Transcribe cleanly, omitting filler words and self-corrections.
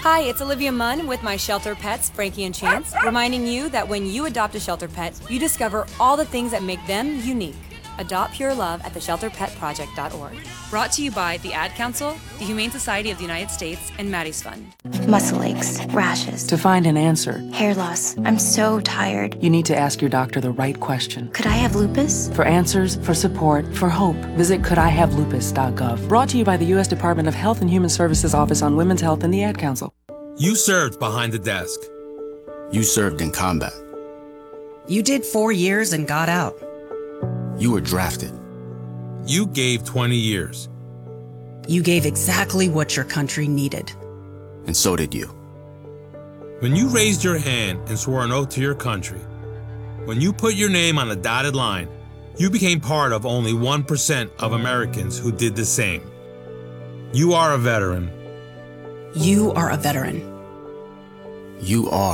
Hi, it's Olivia Munn with my shelter pets, Frankie and Chance, reminding you that when you adopt a shelter pet, you discover all the things that make them unique. Adopt pure love at theshelterpetproject.org. Brought to you by the Ad Council, the Humane Society of the United States, and Maddie's Fund. Muscle aches, rashes. To find an answer, Hair loss. I'm so tired. you need to ask your doctor the right question. Could I have lupus? For answers, for support, for hope, visit couldihavelupus.gov. Brought to you by the U.S. Department of Health and Human Services Office on Women's Health and the Ad Council. You served behind the desk. You served in combat. You did 4 years and got out. You were drafted. You gave 20 years. You gave exactly what your country needed. And so did you. When you raised your hand and swore an oath to your country, when you put your name on a dotted line, you became part of only 1% of Americans who did the same. You are a veteran. You are a veteran. You are